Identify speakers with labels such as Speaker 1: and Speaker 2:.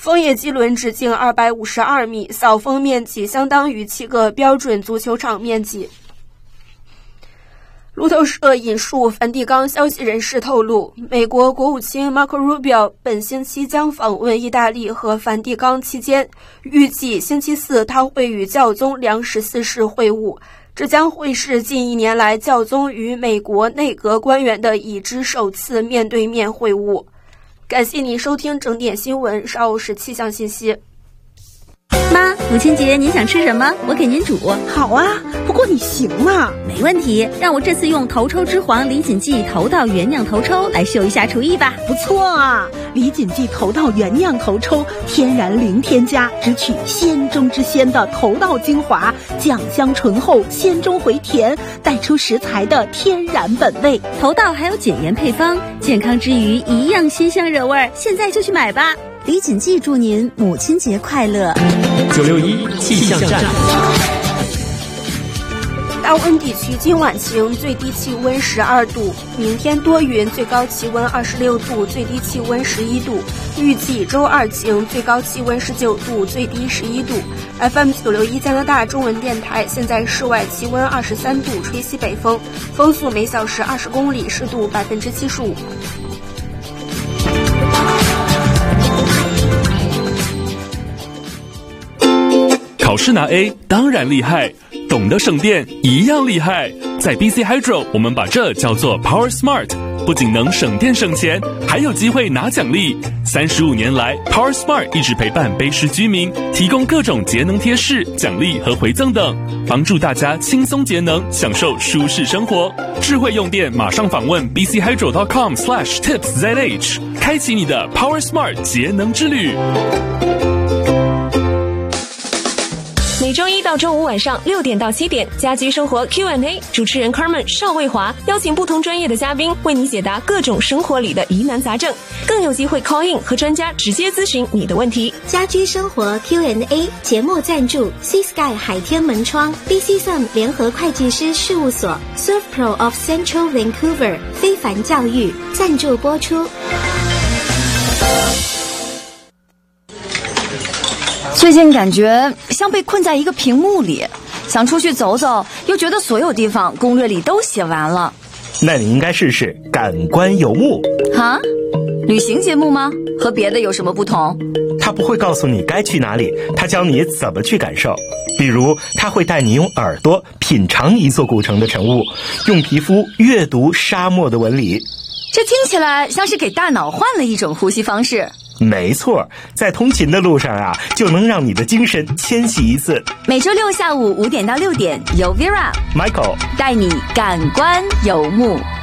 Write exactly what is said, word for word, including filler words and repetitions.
Speaker 1: 枫叶机轮直径二百五十二米，扫风面积相当于七个标准足球场面积。路透社引述梵蒂冈消息人士透露，美国国务卿 Marco Rubio 本星期将访问意大利和梵蒂冈期间，预计星期四他会与教宗良十四世会晤，这将会是近一年来教宗与美国内阁官员的已知首次面对面会晤。感谢您收听整点新闻，稍后是气象信息。
Speaker 2: 妈，母亲节您想吃什么？我给您煮。
Speaker 3: 好啊，不过你行吗？
Speaker 2: 没问题，让我这次用头抽之皇李锦记头道原酿头抽来秀一下厨艺吧。
Speaker 3: 不错啊，李锦记头道原酿头抽，天然零添加，只取鲜中之鲜的头道精华，酱香醇厚，鲜中回甜，带出食材的天然本味。
Speaker 2: 头道还有减盐配方，健康之余一样鲜香惹味，现在就去买吧。李锦记祝您母亲节快乐。
Speaker 4: 九六一气象站。
Speaker 1: 大温地区今晚晴，最低气温十二度，明天多云，最高气温二十六度，最低气温十一度。预计周二晴，最高气温十九度，最低十一度。F M 九六一加拿大中文电台，现在室外气温二十三度，吹西北风，风速每小时二十公里，湿度百分之七十五。
Speaker 5: 考试拿 A 当然厉害，懂得省电一样厉害。在 B C Hydro， 我们把这叫做 Power Smart， 不仅能省电省钱，还有机会拿奖励。三十五年来 ，Power Smart 一直陪伴卑诗居民，提供各种节能贴士、奖励和回赠等，帮助大家轻松节能，享受舒适生活。智慧用电，马上访问 b c hydro dot com slash tips z h， 开启你的 Power Smart 节能之旅。
Speaker 6: 每周一到周五晚上六点到七点，家居生活 Q and A， 主持人 Carmen 邵卫华邀请不同专业的嘉宾为你解答各种生活里的疑难杂症，更有机会 call in 和专家直接咨询你的问题。
Speaker 7: 家居生活 Q and A 节目赞助 C Sky 海天门窗 B C Sun 联合会计师事务所 ServPro of Central Vancouver 非凡教育赞助播出。
Speaker 8: 最近感觉像被困在一个屏幕里，想出去走走，又觉得所有地方攻略里都写完了。
Speaker 9: 那你应该试试感官游牧。
Speaker 8: 哈？旅行节目吗？和别的有什么不同？
Speaker 9: 他不会告诉你该去哪里，他教你怎么去感受。比如他会带你用耳朵品尝一座古城的晨雾，用皮肤阅读沙漠的纹理。
Speaker 8: 这听起来像是给大脑换了一种呼吸方式。
Speaker 9: 没错，在通勤的路上啊，就能让你的精神迁徙一次。
Speaker 8: 每周六下午五点到六点，由 Vera、
Speaker 9: Michael
Speaker 8: 带你感官游牧。